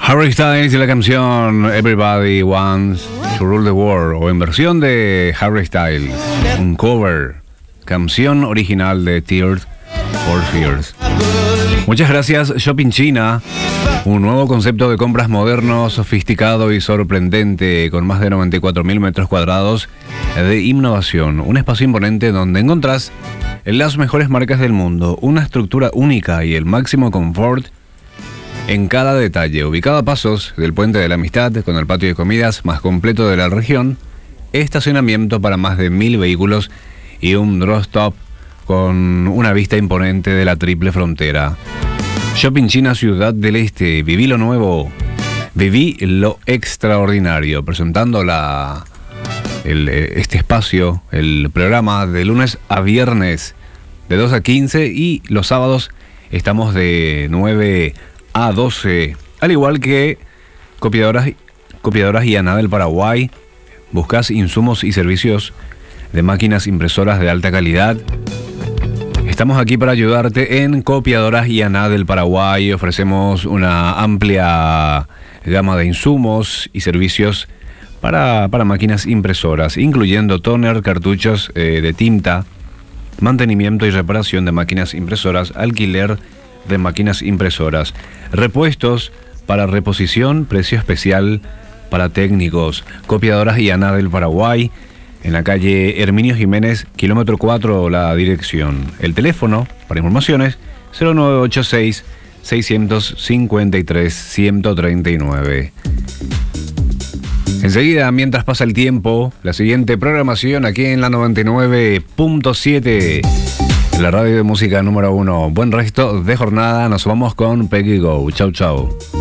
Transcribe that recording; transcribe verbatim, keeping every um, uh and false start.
Harry Styles y la canción Everybody Wants to Rule the World, o en versión de Harry Styles, un cover, canción original de Tears for Fears. Muchas gracias Shopping China, un nuevo concepto de compras moderno, sofisticado y sorprendente, con más de noventa y cuatro mil metros cuadrados de innovación, un espacio imponente donde encontrás las mejores marcas del mundo, una estructura única y el máximo confort en cada detalle. Ubicado a pasos del Puente de la Amistad, con el patio de comidas más completo de la región, estacionamiento para más de mil vehículos y un draw stop con una vista imponente de la triple frontera. Shopping China, Ciudad del Este. Viví lo nuevo, viví lo extraordinario. Presentando la, el, este espacio, el programa de lunes a viernes de dos a quince, y los sábados estamos de nueve a doce, al igual que copiadoras, copiadoras y ANA del Paraguay. Buscas insumos y servicios de máquinas impresoras de alta calidad. Estamos aquí para ayudarte en Copiadoras y ANA del Paraguay. Ofrecemos una amplia gama de insumos y servicios para, para máquinas impresoras, incluyendo tóner, cartuchos eh, de tinta, mantenimiento y reparación de máquinas impresoras, alquiler de máquinas impresoras, repuestos para reposición, precio especial para técnicos. Copiadoras y ANA del Paraguay, en la calle Herminio Jiménez, kilómetro cuatro, la dirección. El teléfono para informaciones cero nueve ocho seis, seis cinco tres, uno cero tres nueve. Enseguida, mientras pasa el tiempo, la siguiente programación aquí en la noventa y nueve punto siete, la radio de música número uno. Buen resto de jornada. Nos vamos con Peggy Go. Chau, chau.